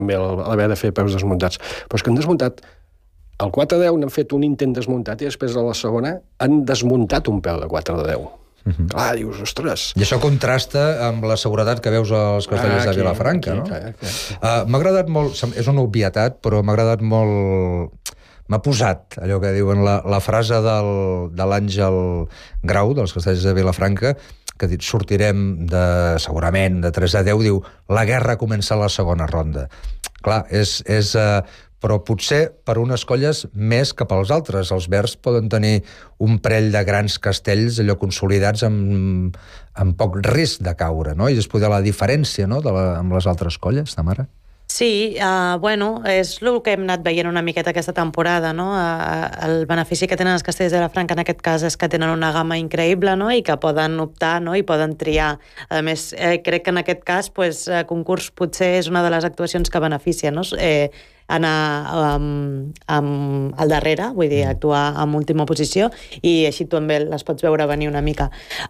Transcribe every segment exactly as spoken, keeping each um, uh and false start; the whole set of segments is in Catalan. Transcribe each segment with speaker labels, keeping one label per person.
Speaker 1: també l'haver de fer peus desmuntats. Però és que han desmuntat... Al quatre de deu n'han fet un intent desmuntat i després a la segona han desmuntat un peu de quatre de deu. Uh-huh. Clar, dius, ostres...
Speaker 2: I això contrasta amb la seguretat que veus als castellers ah, aquí, de Vilafranca, aquí, no? Clar, clar. Uh, m'ha agradat molt... És una obvietat, però m'ha agradat molt... M'ha posat allò que diuen la, la frase del, de l'Àngel Grau, dels castellers de Vilafranca, que ha dit, sortirem de, segurament de tres a deu, diu, la guerra comença a la segona ronda. Clar, és... és uh, però potser per unes colles més que pels altres. Els verds poden tenir un parell de grans castells allò consolidats amb, amb poc risc de caure, no? I després de la diferència, no?, de la, amb les altres colles, Tamara.
Speaker 3: Sí, uh, bueno, és el que hem anat veient una miqueta aquesta temporada, no? Uh, el benefici que tenen els castellers de Vilafranca en aquest cas és que tenen una gamma increïble, no?, i que poden optar, no?, i poden triar. A més, eh, crec que en aquest cas, pues, eh, concurs potser és una de les actuacions que beneficia, no?, eh, anar um, um, al darrere, vull dir, actuar en última posició, i així també les pots veure venir una mica.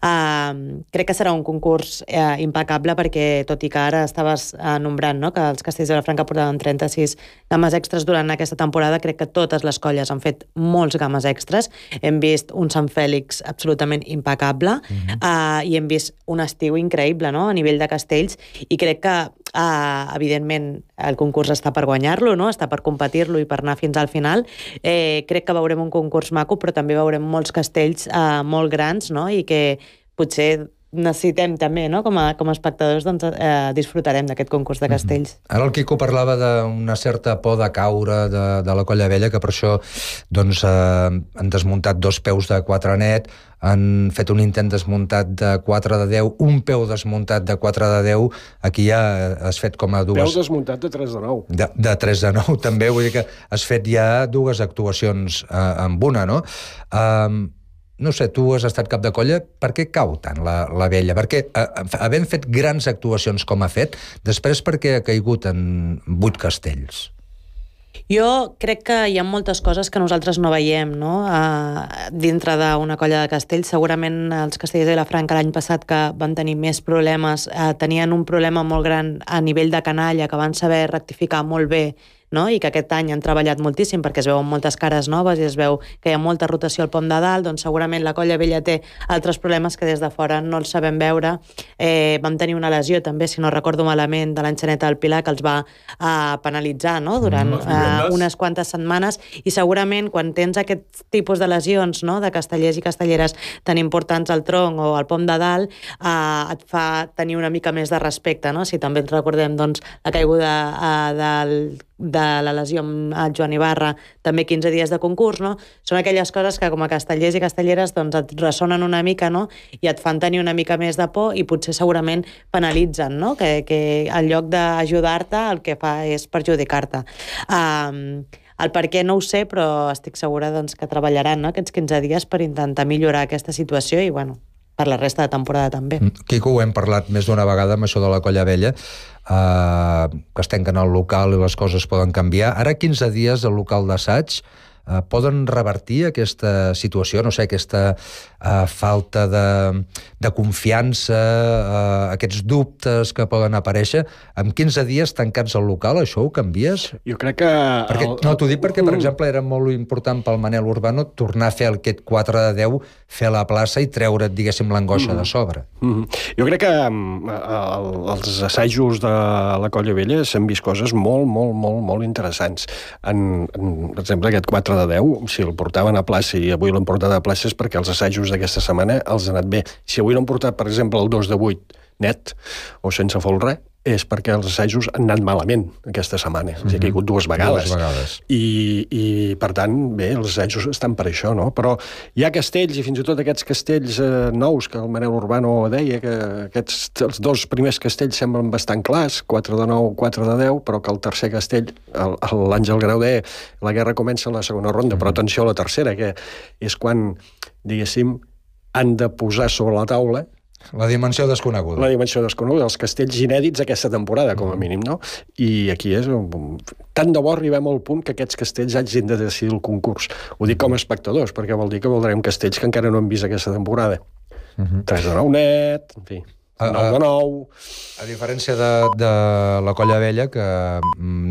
Speaker 3: Uh, crec que serà un concurs uh, impecable perquè, tot i que ara estaves uh, nombrant, no?, que els castellers de Vilafranca portaven trenta-sis games extres durant aquesta temporada, crec que totes les colles han fet molts games extres. Hem vist un Sant Fèlix absolutament impecable, uh-huh. uh, i hem vist un estiu increïble, no?, a nivell de castells, i crec que Uh, evidentment el concurs està per guanyar-lo, no?, està per competir-lo i per anar fins al final. Eh, crec que veurem un concurs maco, però també veurem molts castells uh, molt grans, no?, i que potser necessitem també, no?, com a, com a espectadors, doncs eh, disfrutarem d'aquest concurs de castells.
Speaker 2: Mm-hmm. Ara el Quico parlava d'una certa por de caure de, de la colla vella, que per això doncs, eh, han desmuntat dos peus de quatre net, han fet un intent desmuntat de quatre de deu, un peu desmuntat de quatre de deu, aquí ja has fet com a dues...
Speaker 1: Peu desmuntat de tres de nou.
Speaker 2: De, de tres de nou, també, vull dir que has fet ja dues actuacions eh, amb una, no? Eh, no sé, tu has estat cap de colla, per què cau tant la, la vella? Perquè, eh, havent fet grans actuacions com ha fet, després per què ha caigut en vuit castells?
Speaker 3: Jo crec que hi ha moltes coses que nosaltres no veiem, no?, uh, dintre d'una colla de castells. Segurament els castellers de Vilafranca l'any passat, que van tenir més problemes, uh, tenien un problema molt gran a nivell de canalla, que van saber rectificar molt bé, no?, i que aquest any han treballat moltíssim perquè es veuen moltes cares noves i es veu que hi ha molta rotació al pom de dalt. Doncs segurament la colla vella té altres problemes que des de fora no els sabem veure. Eh, vam tenir una lesió també, si no recordo malament, de l'enxaneta del Pilar, que els va uh, penalitzar, no?, durant uh, unes quantes setmanes, i segurament quan tens aquest tipus de lesions, no?, de castellers i castelleres tan importants al tronc o al pom de dalt, uh, et fa tenir una mica més de respecte, no? Si també ens recordem, doncs, la caiguda uh, del de la lesió amb el Joan Ibarra, també quinze dies de concurs, no? Són aquelles coses que com a castellers i castelleres doncs et ressonen una mica, no?, i et fan tenir una mica més de por i potser segurament penalitzen, no?, que, que en lloc d'ajudar-te el que fa és perjudicar-te. Um, el per què no ho sé, però estic segura, doncs, que treballaran, no?, aquests quinze dies per intentar millorar aquesta situació i, bueno, per la resta de temporada també.
Speaker 2: Quico, ho hem parlat més d'una vegada amb això de la colla vella, Uh, que es tanquen al local i les coses poden canviar. Ara quinze dies al local d'assaig uh, poden revertir aquesta situació, no sé, aquesta uh, falta de, de confiança, uh, aquests dubtes que poden aparèixer. Amb quinze dies tancats al local, això ho canvies?
Speaker 1: Jo crec que...
Speaker 2: Perquè, el... No, t'ho dic perquè, per exemple, era molt important pel Manel Urbano tornar a fer aquest quatre de deu, fer la plaça i treure't, diguéssim, l'angoixa mm-hmm. de sobre.
Speaker 1: Mm-hmm. Jo crec que el, els assajos de la colla vella s'han vist coses molt, molt, molt, molt interessants. En, en, per exemple, aquest quatre de deu, si el portaven a plaça i avui l'han portat a plaça és perquè els assajos d'aquesta setmana els han anat bé. Si avui l'han portat, per exemple, el dos de vuit net o sense folre, és perquè els assajos han anat malament aquesta setmana. Mm-hmm. Ha caigut dues vegades.
Speaker 2: Dues vegades.
Speaker 1: I, I, per tant, bé, els assajos estan per això, no? Però hi ha castells, i fins i tot aquests castells eh, nous, que el Manel Urbano deia, que aquests, els dos primers castells semblen bastant clars, quatre de nou, quatre de deu, però que el tercer castell, l'Àngel Grau deia, la guerra comença a la segona ronda, mm-hmm. però atenció a la tercera, que és quan, diguéssim, han de posar sobre la taula
Speaker 2: la dimensió desconeguda.
Speaker 1: La dimensió desconeguda, els castells inèdits aquesta temporada, com a mínim, no? I aquí és... Tant de bo arribem al punt que aquests castells hagin de decidir el concurs. Ho dic com a espectadors, perquè vol dir que voldrem castells que encara no hem vist aquesta temporada. Uh-huh. tres de nou net, en fi... nou de nou...
Speaker 2: A diferència de, de la Colla Vella, que